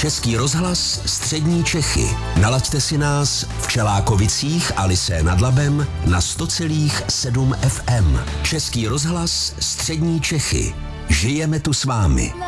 Český rozhlas Střední Čechy. Nalaďte si nás v Čelákovicích a Lysé nad Labem na 100,7 FM. Český rozhlas Střední Čechy. Žijeme tu s vámi.